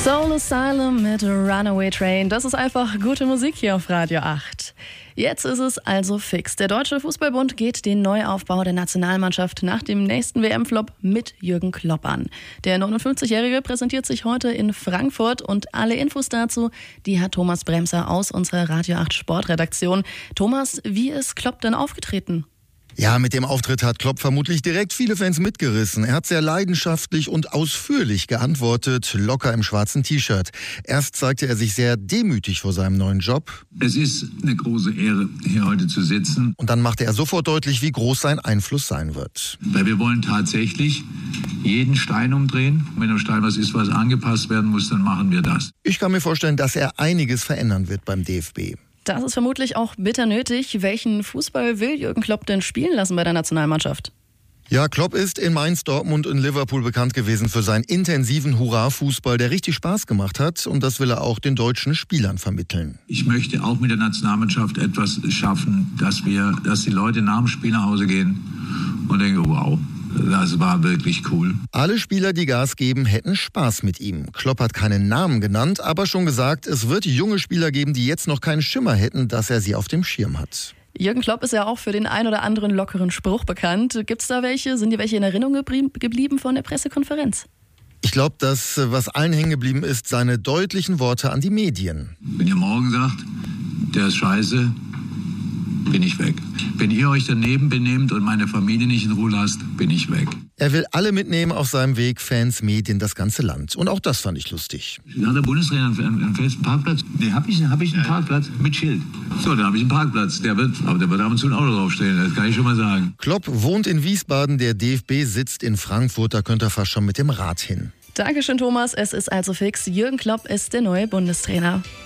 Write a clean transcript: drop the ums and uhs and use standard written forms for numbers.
Soul Asylum mit Runaway Train. Das ist einfach gute Musik hier auf Radio 8. Jetzt ist es also fix. Der Deutsche Fußballbund geht den Neuaufbau der Nationalmannschaft nach dem nächsten WM-Flop mit Jürgen Klopp an. Der 59-Jährige präsentiert sich heute in Frankfurt und alle Infos dazu, die hat Thomas Bremser aus unserer Radio 8 Sportredaktion. Thomas, wie ist Klopp denn aufgetreten? Ja, mit dem Auftritt hat Klopp vermutlich direkt viele Fans mitgerissen. Er hat sehr leidenschaftlich und ausführlich geantwortet, locker im schwarzen T-Shirt. Erst zeigte er sich sehr demütig vor seinem neuen Job. Es ist eine große Ehre, hier heute zu sitzen. Und dann machte er sofort deutlich, wie groß sein Einfluss sein wird. Weil wir wollen tatsächlich jeden Stein umdrehen. Wenn am Stein was ist, was angepasst werden muss, dann machen wir das. Ich kann mir vorstellen, dass er einiges verändern wird beim DFB. Das ist vermutlich auch bitter nötig. Welchen Fußball will Jürgen Klopp denn spielen lassen bei der Nationalmannschaft? Ja, Klopp ist in Mainz, Dortmund und Liverpool bekannt gewesen für seinen intensiven Hurra-Fußball, der richtig Spaß gemacht hat. Und das will er auch den deutschen Spielern vermitteln. Ich möchte auch mit der Nationalmannschaft etwas schaffen, dass die Leute nach dem Spiel nach Hause gehen und denken, wow, das war wirklich cool. Alle Spieler, die Gas geben, hätten Spaß mit ihm. Klopp hat keinen Namen genannt, aber schon gesagt, es wird junge Spieler geben, die jetzt noch keinen Schimmer hätten, dass er sie auf dem Schirm hat. Jürgen Klopp ist ja auch für den ein oder anderen lockeren Spruch bekannt. Gibt's da welche? Sind dir welche in Erinnerung geblieben von der Pressekonferenz? Ich glaube, dass was allen hängen geblieben ist, seine deutlichen Worte an die Medien. Wenn ihr morgen sagt, der ist scheiße, bin ich weg. Wenn ihr euch daneben benehmt und meine Familie nicht in Ruhe lasst, bin ich weg. Er will alle mitnehmen auf seinem Weg, Fans, Medien, das ganze Land. Und auch das fand ich lustig. Hat der Bundestrainer einen festen Parkplatz? Nee, hab ich einen Parkplatz mit Schild. So, dann habe ich einen Parkplatz. Der wird ab und zu ein Auto draufstellen, das kann ich schon mal sagen. Klopp wohnt in Wiesbaden, der DFB sitzt in Frankfurt, da könnte er fast schon mit dem Rad hin. Dankeschön, Thomas. Es ist also fix. Jürgen Klopp ist der neue Bundestrainer.